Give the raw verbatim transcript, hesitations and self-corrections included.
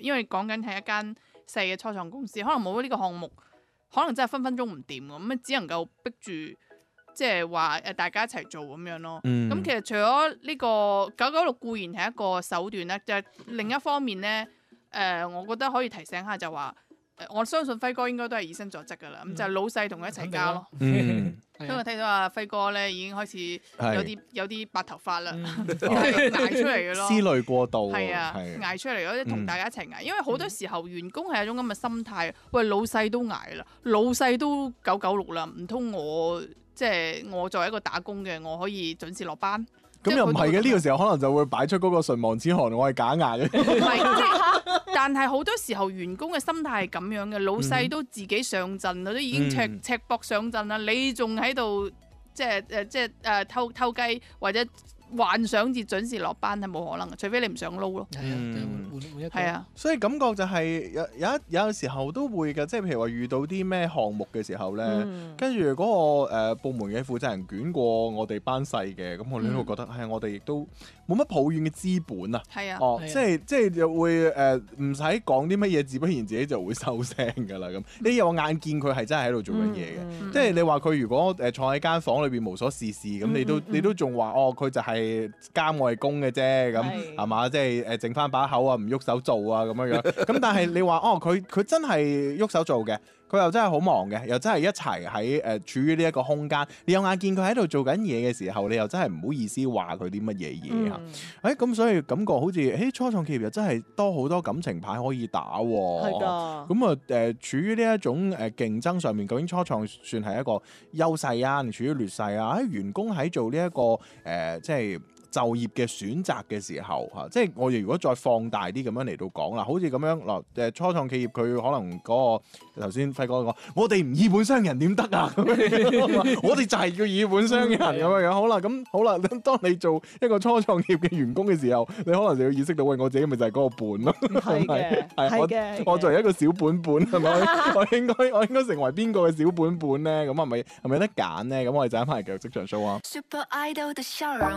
因為講緊係一間細嘅初創公司，可能冇呢個項目，可能真係分分鐘唔掂咁，咁只能夠逼住。即係話誒，大家一齊做咁樣咯。咁、嗯、其實除咗呢個九九六固然係一個手段咧，就係、另一方面咧，誒、呃，我覺得可以提醒下就話，誒，我相信輝哥應該都係以身作則㗎啦。咁、嗯、就係、老細同佢一齊加咯。 嗯， 因為睇到阿輝哥咧已經開始有啲有啲白頭髮啦，捱出嚟嘅咯。 思慮過度。 係啊，捱出嚟咯，同大家一齊捱。因為好多時候員工係一種咁嘅心態，喂，老細都捱啦，老細都九九六啦，唔通我？即係我作為一個打工嘅，我可以準時落班。 咁又唔係嘅，呢個時候可能就會擺出嗰個唇亡齒寒，我係假牙嘅。 唔係，即係，但係好多時候員工嘅心態係咁樣嘅，老細都自己上陣啦，都已經赤、嗯、赤膊上陣啦，你仲喺度即係誒即係誒偷偷雞或者幻想住準時落班係冇可能嘅，除非你唔想撈咯。 係啊，換換一個。 係啊， 所以感覺就係有有一有時候都會嘅，即係譬如話遇到啲咩項目嘅時候咧，跟住嗰個誒、呃、部門嘅負責人捲過我哋班細嘅，咁我哋都會覺得係、嗯、我哋亦都冇乜抱怨嘅資本啊。 係啊， 哦， 啊即係即係就會誒唔使講啲乜嘢，自不然自己就會收聲㗎啦。咁你有眼見佢係真係喺度做緊嘢嘅，嗯嗯、即係你話佢如果誒坐喺間房裏邊無所事事，咁、嗯、你都、嗯、你都仲話哦，佢就係、是。監我係工嘅啫，咁係嘛？即係誒，剩翻把口啊，唔喐手做啊，咁樣樣。咁但係你話哦，佢佢真係喐手做嘅，佢又真係好忙嘅，又真係一齊喺誒處於呢一個空間。你有眼見佢喺度做緊嘢嘅時候，你又真係唔好意思話佢啲乜嘢嘢啊？誒咁、嗯欸，所以感覺好似誒初創企業又真係多好多感情牌可以打喎。係㗎。咁啊誒，處於呢一種誒競爭上面，究竟初創算係一個優勢啊，定處於劣勢啊？喺員工喺做呢、這、一個誒、呃，即係。就業嘅選擇嘅時候嚇，即係我哋如果再放大啲咁樣嚟到講啦，好似咁樣嗱誒初創企業佢可能嗰、嗰個頭先輝哥講，我哋唔以本傷人點得啊？我哋就係叫以本傷人咁樣樣。好啦，咁好啦，當你做一個初創企業嘅員工嘅時候，你可能就要意識到，喂，我自己咪就係嗰個本咯。 係嘅，係嘅。 我作為一個小本本係咪？我應該我應該成為邊個嘅小本本咧？咁係咪係咪有得揀咧？咁我哋就一翻嚟繼續職場 show 啊！